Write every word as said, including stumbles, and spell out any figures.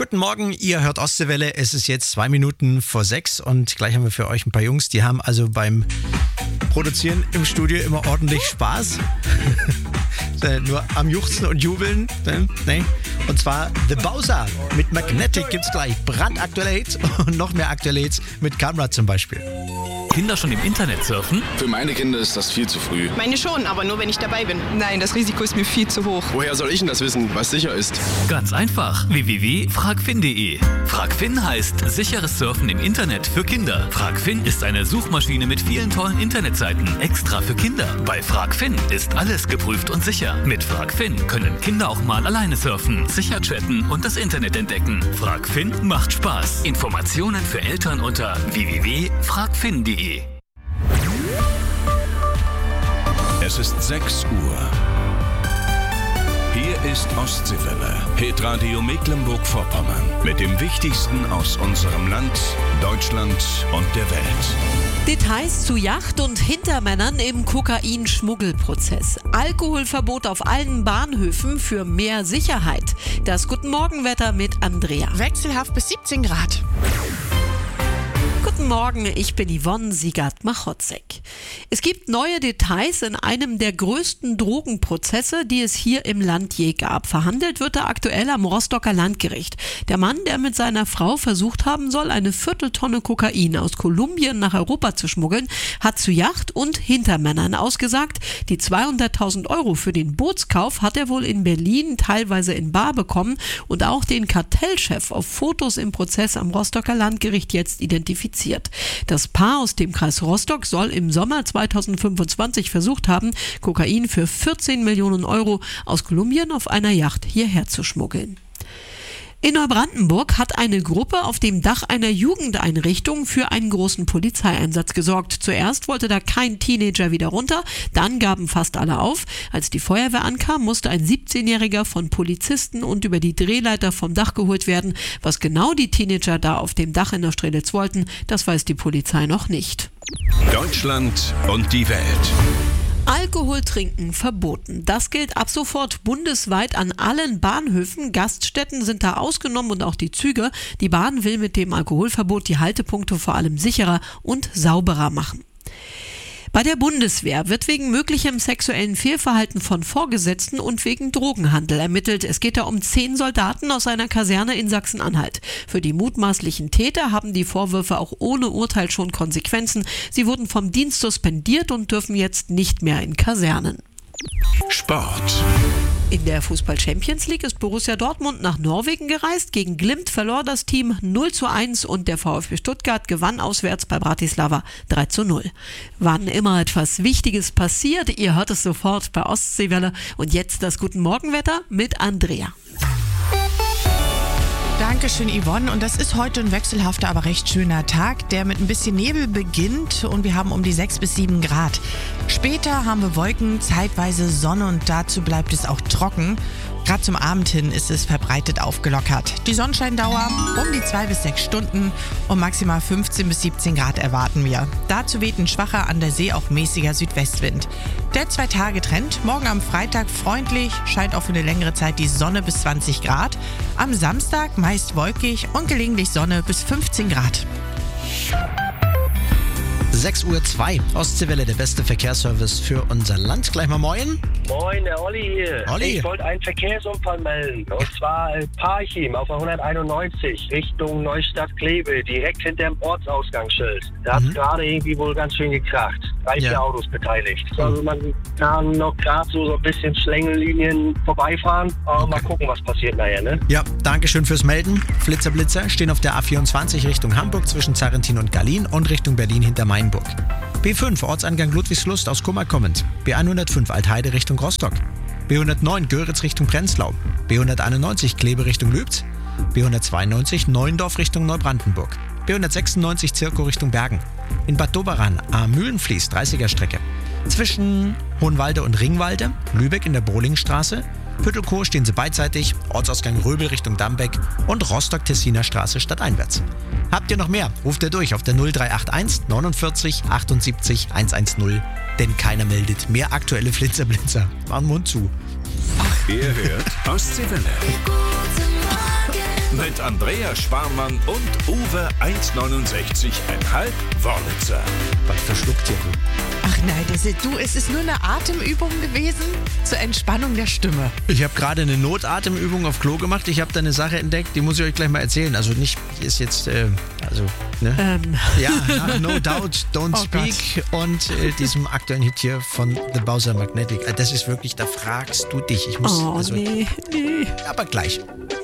Guten Morgen, ihr hört Ostseewelle. Es ist jetzt zwei Minuten vor sechs und gleich haben wir für euch ein paar Jungs, die haben also beim Produzieren im Studio immer ordentlich Spaß. Nur am Juchzen und Jubeln. Nee. Und zwar The Bowser mit Magnetic gibt's gleich. Brandaktuelle Hits und noch mehr aktuelle Hits mit Camera zum Beispiel. Kinder schon im Internet surfen? Für meine Kinder ist das viel zu früh. Meine schon, aber nur wenn ich dabei bin. Nein, das Risiko ist mir viel zu hoch. Woher soll ich denn das wissen, was sicher ist? Ganz einfach. w w w punkt fragfin punkt de. Fragfin heißt sicheres Surfen im Internet für Kinder. Fragfin ist eine Suchmaschine mit vielen tollen Internetseiten extra für Kinder. Bei Fragfin ist alles geprüft und sicher. Mit Fragfin können Kinder auch mal alleine surfen, sicher chatten und das Internet entdecken. Fragfin macht Spaß. Informationen für Eltern unter w w w punkt fragfin punkt de. Es ist sechs Uhr. Hier ist Ostseewelle, Hitradio Mecklenburg-Vorpommern. Mit dem Wichtigsten aus unserem Land, Deutschland und der Welt. Details zu Yacht- und Hintermännern im Kokain-Schmuggelprozess. Alkoholverbot auf allen Bahnhöfen für mehr Sicherheit. Das Guten Morgen-Wetter mit Andrea. Wechselhaft bis siebzehn Grad. Guten Morgen, ich bin Yvonne Siegert-Machotzek. Es gibt neue Details in einem der größten Drogenprozesse, die es hier im Land je gab. Verhandelt wird er aktuell am Rostocker Landgericht. Der Mann, der mit seiner Frau versucht haben soll, eine Vierteltonne Kokain aus Kolumbien nach Europa zu schmuggeln, hat zu Yacht- und Hintermännern ausgesagt. Die zweihunderttausend Euro für den Bootskauf hat er wohl in Berlin teilweise in bar bekommen und auch den Kartellchef auf Fotos im Prozess am Rostocker Landgericht jetzt identifiziert. Das Paar aus dem Kreis Rostock soll im Sommer zweitausendfünfundzwanzig versucht haben, Kokain für vierzehn Millionen Euro aus Kolumbien auf einer Yacht hierher zu schmuggeln. In Neubrandenburg hat eine Gruppe auf dem Dach einer Jugendeinrichtung für einen großen Polizeieinsatz gesorgt. Zuerst wollte da kein Teenager wieder runter, dann gaben fast alle auf. Als die Feuerwehr ankam, musste ein siebzehnjähriger von Polizisten und über die Drehleiter vom Dach geholt werden. Was genau die Teenager da auf dem Dach in der Strelitz wollten, das weiß die Polizei noch nicht. Deutschland und die Welt. Alkohol trinken verboten. Das gilt ab sofort bundesweit an allen Bahnhöfen. Gaststätten sind da ausgenommen und auch die Züge. Die Bahn will mit dem Alkoholverbot die Haltepunkte vor allem sicherer und sauberer machen. Bei der Bundeswehr wird wegen möglichem sexuellen Fehlverhalten von Vorgesetzten und wegen Drogenhandel ermittelt. Es geht da um zehn Soldaten aus einer Kaserne in Sachsen-Anhalt. Für die mutmaßlichen Täter haben die Vorwürfe auch ohne Urteil schon Konsequenzen. Sie wurden vom Dienst suspendiert und dürfen jetzt nicht mehr in Kasernen. Sport. In der Fußball-Champions League ist Borussia Dortmund nach Norwegen gereist. Gegen Glimt verlor das Team null zu eins und der VfB Stuttgart gewann auswärts bei Bratislava drei zu null. Wann immer etwas Wichtiges passiert, ihr hört es sofort bei Ostseewelle. Und jetzt das Guten Morgenwetter mit Andrea. Dankeschön, Yvonne. Und das ist heute ein wechselhafter, aber recht schöner Tag, der mit ein bisschen Nebel beginnt und wir haben um die sechs bis sieben Grad. Später haben wir Wolken, zeitweise Sonne und dazu bleibt es auch trocken. Gerade zum Abend hin ist es verbreitet aufgelockert. Die Sonnenscheindauer um die zwei bis sechs Stunden und maximal fünfzehn bis siebzehn Grad erwarten wir. Dazu weht ein schwacher, an der See auch mäßiger Südwestwind. Der Zwei-Tage-Trend, morgen am Freitag freundlich, scheint auch für eine längere Zeit die Sonne bis zwanzig Grad. Am Samstag meist wolkig und gelegentlich Sonne bis fünfzehn Grad. sechs Uhr zwei, Ostseewelle, der beste Verkehrsservice für unser Land. Gleich mal moin. Moin, der Olli hier. Olli. Ich wollte einen Verkehrsunfall melden. Und zwar äh, Parchim auf der hunderteinundneunzig Richtung Neustadt-Kleve, direkt hinter dem Ortsausgangsschild. Da hat es Mhm. gerade irgendwie wohl ganz schön gekracht. Drei, Ja. vier Autos beteiligt. Also man kann noch gerade so, so ein bisschen Schlängellinien vorbeifahren. Aber mal gucken, was passiert nachher, ne? Ja, Dankeschön fürs Melden. Flitzer-Blitzer stehen auf der A vierundzwanzig Richtung Hamburg zwischen Zarrentin und Gallien und Richtung Berlin hinter Mainburg. B fünf, Ortsangang Ludwigslust aus Kummer kommend. B hundertfünf, Altheide Richtung Rostock. B hundertneun, Göritz Richtung Prenzlau. B hunderteinundneunzig, Kleve Richtung Lübz. B hundertzweiundneunzig, Neuendorf Richtung Neubrandenburg. B hundertsechsundneunzig, Zirkow Richtung Bergen. In Bad Doberan am Mühlenfließ, dreißiger Strecke. Zwischen Hohenwalde und Ringwalde, Lübeck in der Bohlingstraße. Püttelkow stehen sie beidseitig, Ortsausgang Röbel Richtung Dambeck und Rostock-Tessiner Straße stadteinwärts. Habt ihr noch mehr? Ruft ihr durch auf der null drei acht eins neunundvierzig achtundsiebzig hundertzehn, denn keiner meldet mehr aktuelle Flitzer-Blitzer. Machen Mund zu. Ihr hört Ostseewelle. Guten Morgen mit Andrea Schwarmann und Uwe eins neunundsechzig Komma fünf Wörlitzer. Was verschluckt hier du? Ach nein, das ist, du, es ist nur eine Atemübung gewesen zur Entspannung der Stimme. Ich habe gerade eine Notatemübung auf Klo gemacht. Ich habe da eine Sache entdeckt, die muss ich euch gleich mal erzählen. Also nicht, ist jetzt, äh, also, ne? Ähm. Ja, nach No Doubt, Don't Oh Speak und äh, diesem aktuellen Hit hier von The Bowser Magnetic. Äh, Das ist wirklich, da fragst du dich. Ich muss, Oh, also, nee, nee. aber gleich.